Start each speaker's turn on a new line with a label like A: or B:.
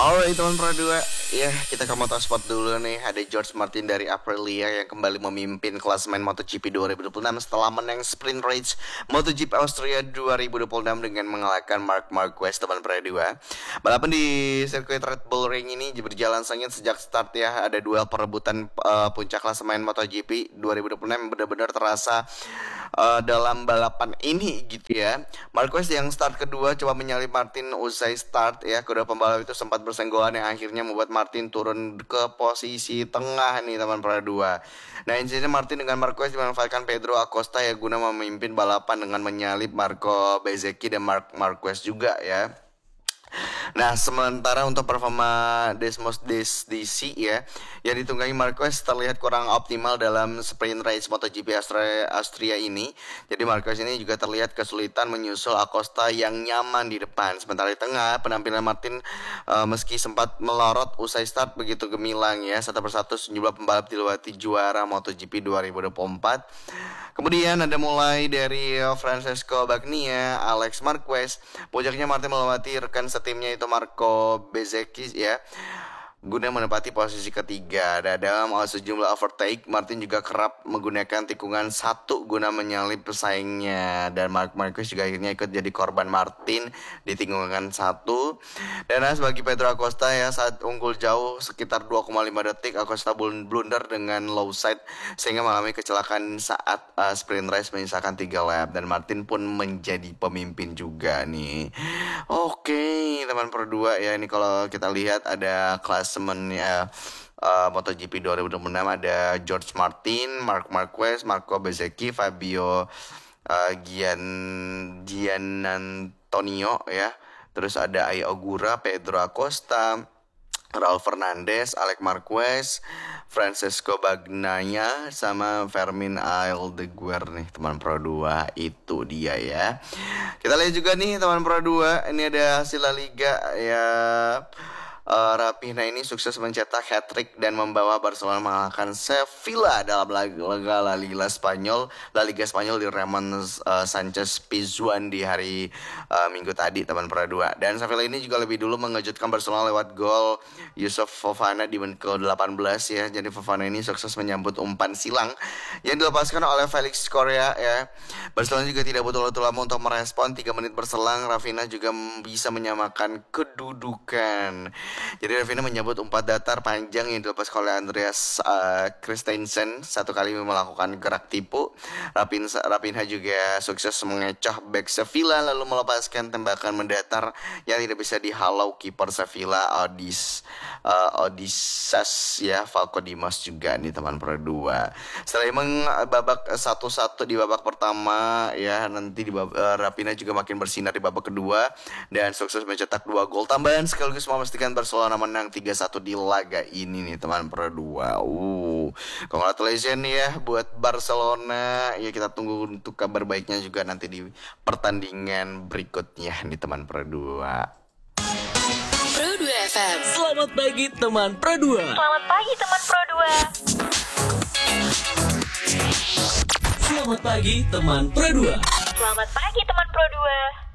A: Alright teman Pro 2, ya kita ke motorsport dulu nih. Ada George Martin dari Aprilia yang kembali memimpin klasemen MotoGP 2026 setelah menang sprint race MotoGP Austria 2026 dengan mengalahkan Marc Marquez teman Pro 2. Balapan di sirkuit Red Bull Ring ini berjalan sengit sejak start ya. Ada duel perebutan puncak klasemen MotoGP 2026 yang benar-benar terasa dalam balapan ini gitu ya. Marquez yang start kedua coba menyalip Martin usai start ya. Kedua pembalap itu sempat bersenggolan yang akhirnya membuat Martin turun ke posisi tengah nih teman Pro 2. Nah insiden Martin dengan Marquez dimanfaatkan Pedro Acosta ya guna memimpin balapan dengan menyalip Marco Bezzecchi dan Marc Marquez juga ya. Nah sementara untuk performa Desmos DC ya yang ditunggangi Marquez terlihat kurang optimal dalam sprint race MotoGP Austria ini. Jadi Marquez ini juga terlihat kesulitan menyusul Acosta yang nyaman di depan. Sementara di tengah penampilan Martin meski sempat melorot usai start begitu gemilang ya. Satu persatu sejumlah pembalap dilewati juara MotoGP 2024. Kemudian ada mulai dari Francesco Bagnaia, Alex Marquez. Puncaknya Martin melewati rekan setimnya itu Marco Bezzecchi ya, guna menempati posisi ketiga. Dan dalam sejumlah overtake, Martin juga kerap menggunakan tikungan satu guna menyalip pesaingnya. Dan Marc Marquez juga akhirnya ikut jadi korban Martin di tikungan satu. Dan bagi Pedro Acosta ya, saat unggul jauh sekitar 2,5 detik, Acosta blunder dengan low side sehingga mengalami kecelakaan saat sprint race menyisakan 3 lap. Dan Martin pun menjadi pemimpin juga nih. Oke, teman Pro 2 ya, ini kalau kita lihat ada klasemen ya, MotoGP 2026 ada George Martin, Marc Marquez, Marco Bezzecchi, Fabio Gianantonio ya. Terus ada Ai Ogura, Pedro Acosta, Raul Fernandez, Alex Marquez, Francesco Bagnaia, sama Fermin Aldeguer nih teman Pro 2. Itu dia ya. Kita lihat juga nih teman Pro 2, ini ada hasil La Liga ya. Raphinha ini sukses mencetak hat-trick dan membawa Barcelona mengalahkan Sevilla dalam laga La Liga Spanyol di Ramon Sanchez Pizjuan di hari Minggu tadi teman Pro 2. Dan Sevilla ini juga lebih dulu mengejutkan Barcelona lewat gol Youssouf Fofana di menit ke-18 ya. Jadi Fofana ini sukses menyambut umpan silang yang dilepaskan oleh Felix Correa ya. Barcelona juga tidak butuh waktu lama untuk merespon. 3 menit berselang Raphinha juga bisa menyamakan kedudukan. Jadi Raphinha menyambut umpan datar panjang yang dilepaskan oleh Andreas Christensen. Satu kali melakukan gerak tipu. Raphinha juga sukses mengecoh bek Sevilla lalu melepaskan tembakan mendatar yang tidak bisa dihalau kiper Sevilla Odysseas ya, Falco Dimos juga nih teman Pro 2. Setelah babak 1-1 di babak pertama ya, nanti di Raphinha juga makin bersinar di babak kedua dan sukses mencetak 2 gol tambahan sekaligus memastikan Barcelona menang 3-1 di laga ini nih teman Pro 2. Congratulations ya buat Barcelona. Ya kita tunggu untuk kabar baiknya juga nanti di pertandingan berikutnya nih teman Pro 2.
B: Pro 2 FM.
C: Selamat pagi teman Pro 2.
D: Selamat pagi teman Pro 2.
C: Selamat pagi teman Pro 2.
D: Selamat pagi teman Pro 2.